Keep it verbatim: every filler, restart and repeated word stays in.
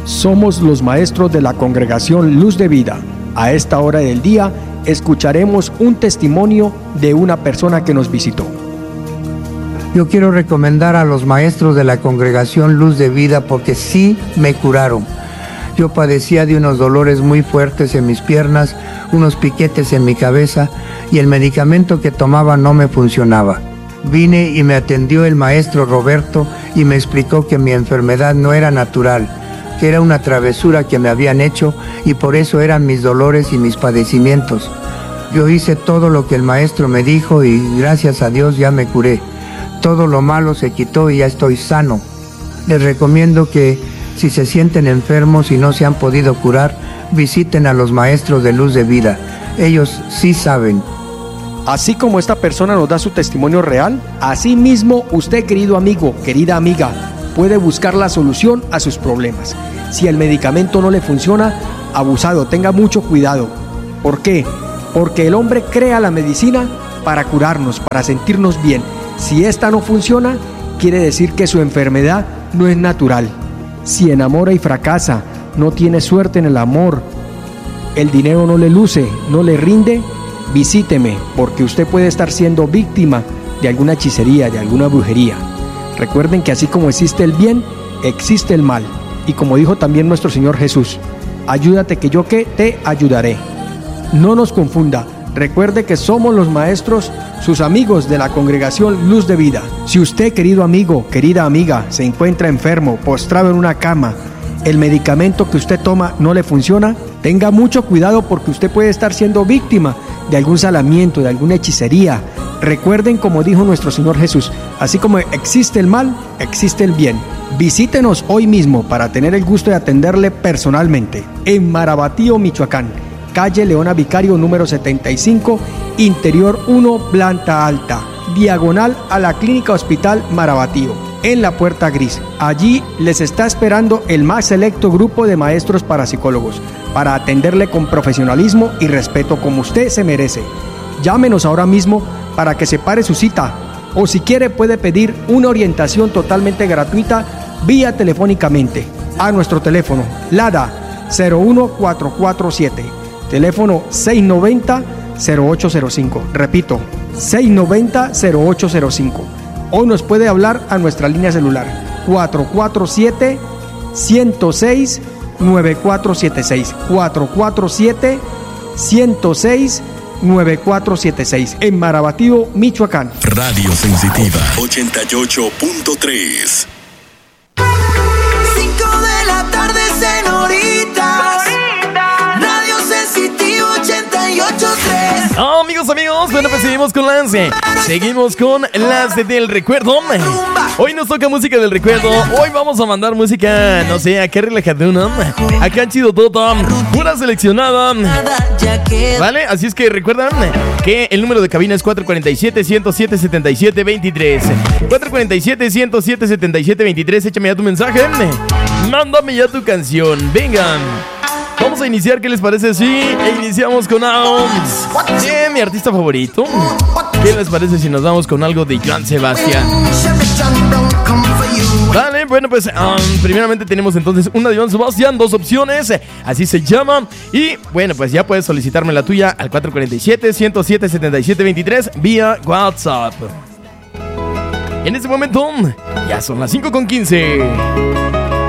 Somos los maestros de la congregación Luz de Vida. A esta hora del día escucharemos un testimonio de una persona que nos visitó. Yo quiero recomendar a los maestros de la congregación Luz de Vida porque sí me curaron. Yo padecía de unos dolores muy fuertes en mis piernas, unos piquetes en mi cabeza y el medicamento que tomaba no me funcionaba. Vine y me atendió el maestro Roberto y me explicó que mi enfermedad no era natural, que era una travesura que me habían hecho y por eso eran mis dolores y mis padecimientos. Yo hice todo lo que el maestro me dijo y gracias a Dios ya me curé. Todo lo malo se quitó y ya estoy sano. Les recomiendo que si se sienten enfermos y no se han podido curar, visiten a los maestros de Luz de Vida. Ellos sí saben. Así como esta persona nos da su testimonio real, así mismo usted, querido amigo, querida amiga, puede buscar la solución a sus problemas. Si el medicamento no le funciona, abusado, tenga mucho cuidado. ¿Por qué? Porque el hombre crea la medicina para curarnos, para sentirnos bien. Si esta no funciona, quiere decir que su enfermedad no es natural. Si enamora y fracasa, no tiene suerte en el amor, el dinero no le luce, no le rinde, visíteme, porque usted puede estar siendo víctima de alguna hechicería, de alguna brujería. Recuerden que así como existe el bien, existe el mal. Y como dijo también nuestro Señor Jesús, ayúdate que yo que te ayudaré. No nos confunda, recuerde que somos los maestros, sus amigos de la congregación Luz de Vida. Si usted, querido amigo, querida amiga, se encuentra enfermo, postrado en una cama, el medicamento que usted toma no le funciona, tenga mucho cuidado porque usted puede estar siendo víctima de algún salamiento, de alguna hechicería. Recuerden, como dijo nuestro Señor Jesús, así como existe el mal, existe el bien. Visítenos hoy mismo para tener el gusto de atenderle personalmente en Marabatío, Michoacán, calle Leona Vicario número setenta y cinco, interior uno, planta alta, diagonal a la Clínica Hospital Marabatío, en la Puerta Gris. Allí les está esperando el más selecto grupo de maestros parapsicólogos para atenderle con profesionalismo y respeto como usted se merece. Llámenos ahora mismo para que separe su cita, o si quiere puede pedir una orientación totalmente gratuita vía telefónicamente a nuestro teléfono LADA cero uno cuatro cuatro siete, teléfono seis noventa cero ocho cero cinco, repito, seis noventa cero ocho cero cinco, o nos puede hablar a nuestra línea celular cuatro cuatro siete, uno cero seis, nueve cuatro siete seis, cuatro cuatro siete, uno cero seis, nueve cuatro siete seis, en Marabatío, Michoacán. Radio Sensitiva ochenta y ocho punto tres. cinco de la tarde, señoritas. Radio Sensitiva ochenta y ocho punto tres. Oh, amigos, amigos, bueno, pues seguimos con las Seguimos con las del recuerdo. Hoy nos toca música del recuerdo. Hoy vamos a mandar música, no sé, a qué relajaduna, acá han sido todo, pura seleccionada. ¿Vale? Así es que recuerdan que el número de cabina es cuatro cuatro siete, uno cero siete, siete siete dos tres. cuatro cuatro siete, uno cero siete, siete siete dos tres. Échame ya tu mensaje. Mándame ya tu canción. Vengan. Vamos a iniciar, ¿qué les parece? Sí, e iniciamos con Aoms. Sí, mi artista favorito. ¿Qué les parece si nos vamos con algo de Joan Sebastián? Vale, bueno, pues um, primeramente tenemos entonces una de Joan Sebastián, dos opciones, así se llama. Y bueno, pues ya puedes solicitarme la tuya al cuatro cuatro siete, uno cero siete, siete siete dos tres vía WhatsApp. En este momento ya son las cinco con quince.